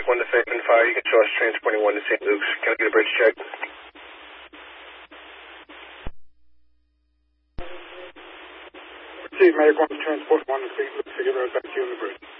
1 to Fairman Fire. You can show us transporting 1 to St. Luke's. Can I get a bridge check? Receive, Medic 1 to transport 1 to St. Luke's. I get right back to you on the bridge.